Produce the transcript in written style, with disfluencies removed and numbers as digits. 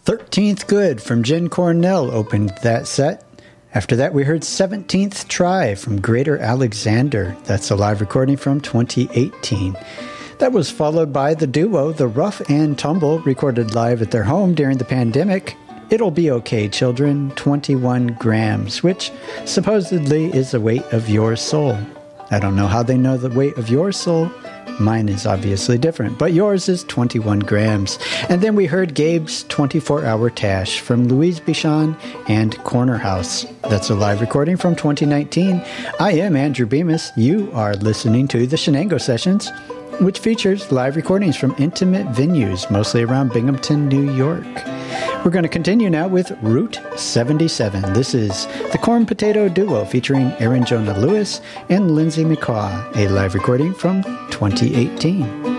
13th Good from Jen Cornell opened that set. After that, we heard 17th Try from Greater Alexander. That's a live recording from 2018. That was followed by the duo The Rough and Tumble, recorded live at their home during the pandemic. It'll Be Okay, Children, 21 grams, which supposedly is the weight of your soul. I don't know how they know the weight of your soul. Mine is obviously different, but yours is 21 grams. And then we heard Gabe's 24-Hour Tash from Louise Bichon and Corner House. That's a live recording from 2019. I am Andrew Bemis. You are listening to the Shenango Sessions, which features live recordings from intimate venues, mostly around Binghamton, New York. We're going to continue now with Route 77. This is the Corn Potato Duo featuring Aaron Jonah Lewis and Lindsay McCaw, a live recording from 2018.